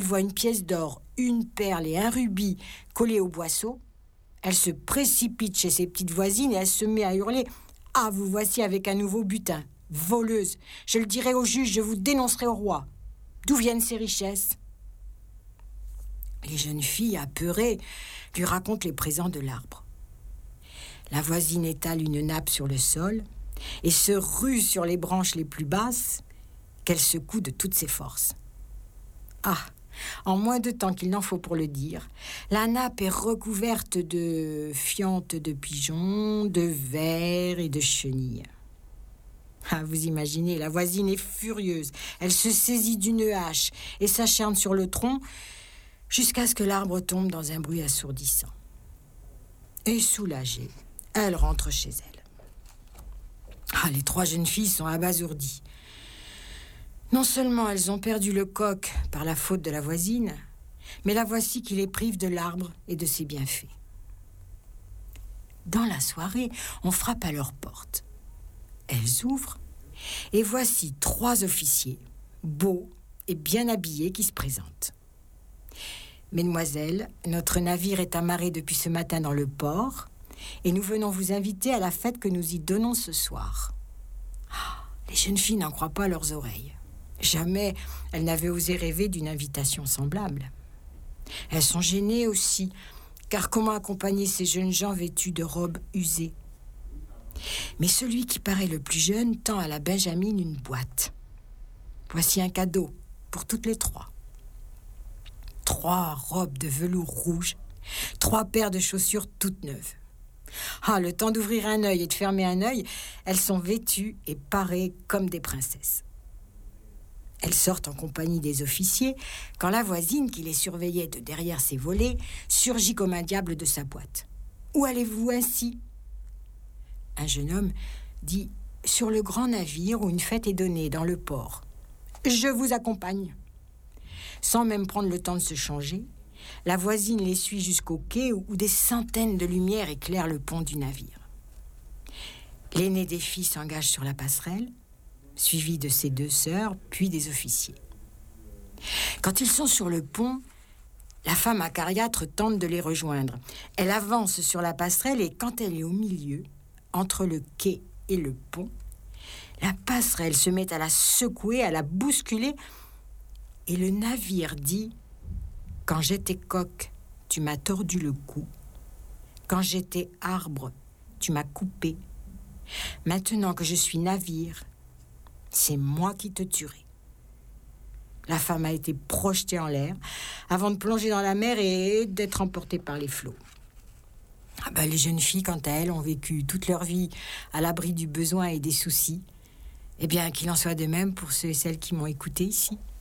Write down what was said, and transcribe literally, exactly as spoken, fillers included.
voient une pièce d'or, une perle et un rubis collés au boisseau, elle se précipite chez ses petites voisines et elle se met à hurler « Ah, vous voici avec un nouveau butin, voleuse, je le dirai au juge, je vous dénoncerai au roi. D'où viennent ces richesses ?» Les jeunes filles, apeurées, lui racontent les présents de l'arbre. La voisine étale une nappe sur le sol et se rue sur les branches les plus basses qu'elle secoue de toutes ses forces. Ah, en moins de temps qu'il n'en faut pour le dire, la nappe est recouverte de fientes de pigeons, de vers et de chenilles. Ah, vous imaginez, la voisine est furieuse. Elle se saisit d'une hache et s'acharne sur le tronc jusqu'à ce que l'arbre tombe dans un bruit assourdissant. Et soulagée, elle rentre chez elle. Ah, les trois jeunes filles sont abasourdies. Non seulement elles ont perdu le coq par la faute de la voisine, mais la voici qui les prive de l'arbre et de ses bienfaits. Dans la soirée, on frappe à leur porte. Elles ouvrent et voici trois officiers, beaux et bien habillés, qui se présentent. « Mesdemoiselles, notre navire est amarré depuis ce matin dans le port et nous venons vous inviter à la fête que nous y donnons ce soir. » Ah, les jeunes filles n'en croient pas leurs oreilles. Jamais elles n'avaient osé rêver d'une invitation semblable. Elles sont gênées aussi, car comment accompagner ces jeunes gens vêtus de robes usées ? Mais celui qui paraît le plus jeune tend à la Benjamine une boîte. Voici un cadeau pour toutes les trois. Trois robes de velours rouge, trois paires de chaussures toutes neuves. Ah, le temps d'ouvrir un œil et de fermer un œil, elles sont vêtues et parées comme des princesses. Elles sortent en compagnie des officiers quand la voisine, qui les surveillait de derrière ses volets, surgit comme un diable de sa boîte. « Où allez-vous ainsi ?» Un jeune homme dit « Sur le grand navire où une fête est donnée dans le port. Je vous accompagne. » Sans même prendre le temps de se changer, la voisine les suit jusqu'au quai où des centaines de lumières éclairent le pont du navire. L'aînée des filles s'engage sur la passerelle, suivie de ses deux sœurs, puis des officiers. Quand ils sont sur le pont, la femme acariâtre tente de les rejoindre. Elle avance sur la passerelle et quand elle est au milieu, entre le quai et le pont, la passerelle se met à la secouer, à la bousculer, et le navire dit « Quand j'étais coq, tu m'as tordu le cou. Quand j'étais arbre, tu m'as coupé. Maintenant que je suis navire, c'est moi qui te tuerai. » La femme a été projetée en l'air avant de plonger dans la mer et d'être emportée par les flots. Ah ben, les jeunes filles, quant à elles, ont vécu toute leur vie à l'abri du besoin et des soucis. Eh bien, qu'il en soit de même pour ceux et celles qui m'ont écouté ici.